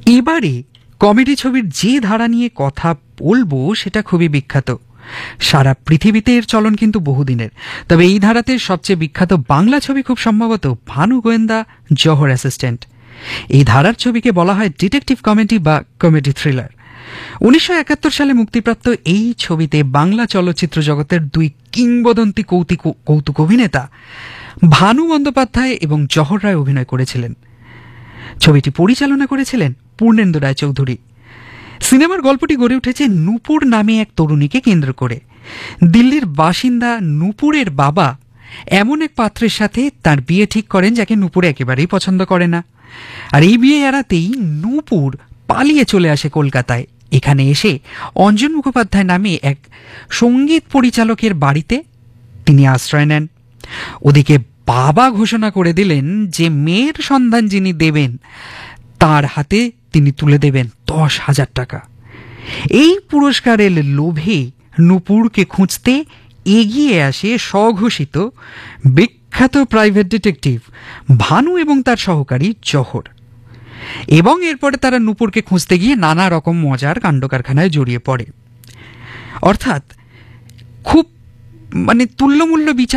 এবারে কমেডি ছবির যে ধারা নিয়ে কথা বলবো সেটা খুবই বিখ্যাত। সারা পৃথিবীতে এর চলন কিন্তু বহুদিনের। তবে এই ধারাতে সবচেয়ে বিখ্যাত বাংলা ছবি খুব সম্ভবত ভানু গোয়েন্দা জহর অ্যাসিস্ট্যান্ট। এই ধারার ছবিকে বলা হয় ডিটেকটিভ কমেডি বা কমেডি থ্রিলার। 1971 সালে মুক্তিপ্রাপ্ত এই ছবিতে বাংলা চলচ্চিত্র জগতের দুই কিংবদন্তি কৌতুক অভিনেতা ভানু বন্দ্যোপাধ্যায় এবং জহর রায় অভিনয় করেছিলেন। ছবিটি পরিচালনা করেছিলেন পূর্ণেন্দু রায়চৌধুরী। সিনেমার গল্পটি গড়ে উঠেছে নূপুর নামে এক তরুণীকে কেন্দ্র করে। দিল্লির বাসিন্দা নূপুরের বাবা এমন এক পাত্রের সাথে তার বিয়ে ঠিক করেন যাকে নূপুর একেবারেই পছন্দ করে না। আর এই বিয়ে এড়াতেই নূপুর পালিয়ে চলে আসে কলকাতায়। এখানে এসে অঞ্জন মুখোপাধ্যায় নামে এক সঙ্গীত পরিচালকের বাড়িতে তিনি আশ্রয় নেন। ওদিকে বাবা ঘোষণা করে দিলেন যে মেয়ের সন্ধান যিনি দেবেন তার হাতে তিনি তুলে দেবেন 10,000 টাকা। এই পুরস্কারের লোভে নূপুরকে খুঁজতে এগিয়ে আসে স্বঘোষিত বিখ্যাত প্রাইভেট ডিটেকটিভ ভানু এবং তার সহকারী জহর। এবং এরপরে তারা নূপুরকে খুঁজতে গিয়ে নানা রকম মজার কাণ্ডকারখানায় জড়িয়ে পড়ে। অর্থাৎ খুব তুল্যমূল্য বিচার